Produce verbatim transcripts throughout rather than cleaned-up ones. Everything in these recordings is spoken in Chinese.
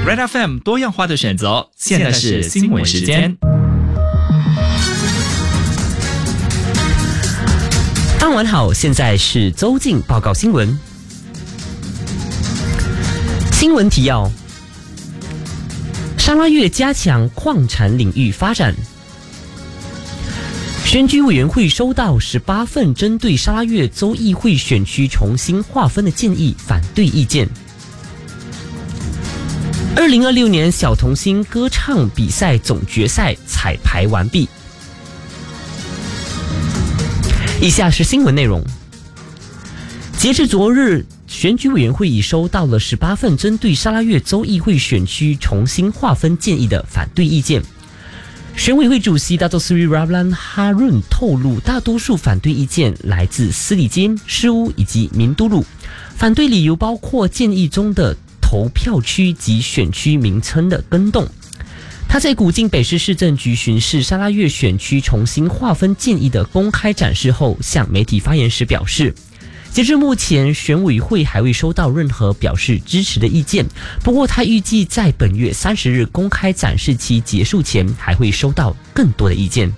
Red F M 多样化的选择，现在是新闻时间。 傍晚好，现在是周进报告新闻。新闻提要：沙拉越加强矿产领域发展。选举委员会收到十八份针对沙拉越州议会选区重新划分的建议反对意见。二零二六年小童星歌唱比赛总决赛彩排完毕。以下是新闻内容。截至昨日，选举委员会已收到了十八份针对沙拉越州议会选区重新划分建议的反对意见。选委会主席 Dato Seri Ramlan Harun 透露，大多数反对意见来自斯里金、诗乌以及民都路。反对理由包括建议中的投票区及选区名称的更动。他在古晋北市市政局巡视沙拉越选区重新划分建议的公开展示后，向媒体发言时表示，截至目前，选委会还未收到任何表示支持的意见。不过，他预计在本月三十日公开展示期结束前，还会收到更多的意见。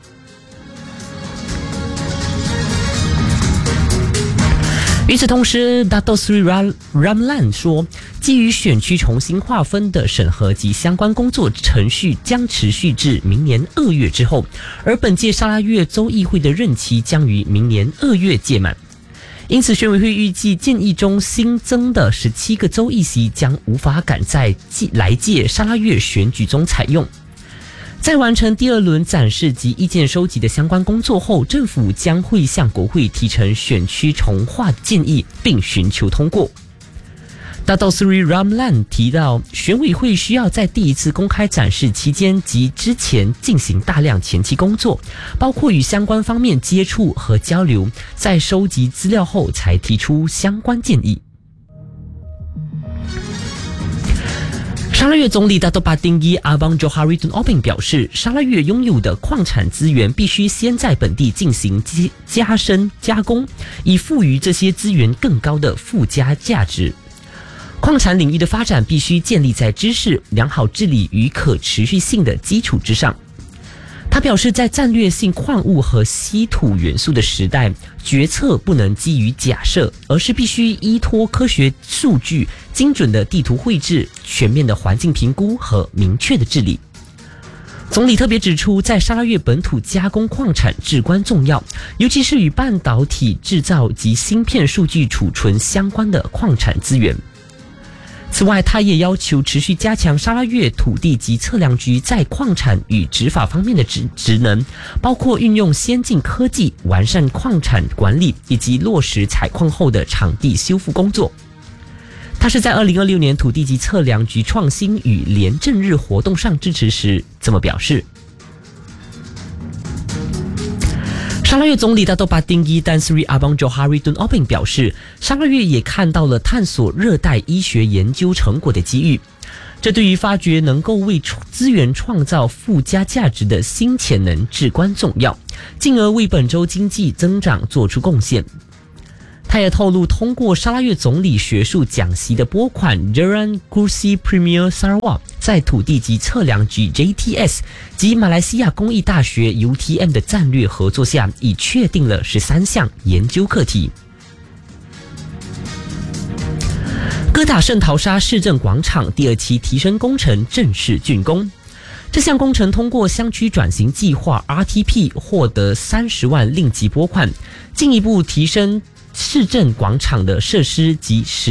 与此同时 Dato Seri Ramlan 说，基于选区重新划分的审核及相关工作程序将持续至明年二月之后，而本届沙拉越州议会的任期将于明年二月届满。因此，选委会预计建议中新增的十七个州议席将无法赶在来届沙拉越选举中采用。在完成第二轮展示及意见收集的相关工作后，政府将会向国会提呈选区重划建议，并寻求通过。Dato Seri Ramlan 提到，选委会需要在第一次公开展示期间及之前进行大量前期工作，包括与相关方面接触和交流，在收集资料后才提出相关建议。沙拉越总理 Dato Patinggi Abang Johari Tun Openg 表示，沙拉越拥有的矿产资源必须先在本地进行加深加工，以赋予这些资源更高的附加价值。矿产领域的发展必须建立在知识、良好治理与可持续性的基础之上。他表示，在战略性矿物和稀土元素的时代，决策不能基于假设，而是必须依托科学数据、精准的地图绘制、全面的环境评估和明确的治理。总理特别指出，在沙拉越本土加工矿产至关重要，尤其是与半导体制造及芯片数据储存相关的矿产资源。此外，他也要求持续加强沙拉越土地及测量局在矿产与执法方面的职职能，包括运用先进科技完善矿产管理，以及落实采矿后的场地修复工作。他是在二零二六年土地及测量局创新与廉政日活动上致辞时这么表示。沙拉越总理 Dato Patinggi Tan Sri Abang Johari Tun Openg 表示，沙拉越也看到了探索热带医学研究成果的机遇，这对于发掘能够为资源创造附加价值的新潜能至关重要，进而为本州经济增长做出贡献。他也透露，通过沙拉越总理学术讲习的拨款 Jalan Kursi Premier Sarawak 在土地及测量局 J T S 及马来西亚工艺大学 U T M 的战略合作下，已确定了十三项研究课题。哥打圣淘沙市政广场第二期提升工程正式竣工。这项工程通过乡区转型计划 R T P 获得三十万令吉拨款，进一步提升市政广场的设施及使